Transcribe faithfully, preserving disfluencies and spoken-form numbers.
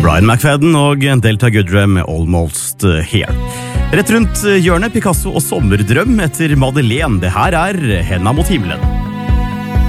Brian McFadden og Delta Goodrem med Almost Here. Rett rundt hjørnet Picasso og sommerdrøm etter Madeleine. Det her er Henda mot himmelen.